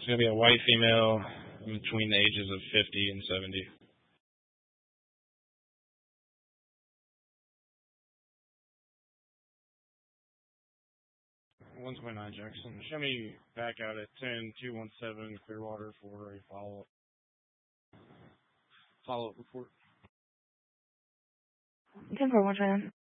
It's going to be a white female between the ages of 50 and 70. 129 Jackson. Show me back out at 10217 Clearwater for a follow-up report. 10-4, 129.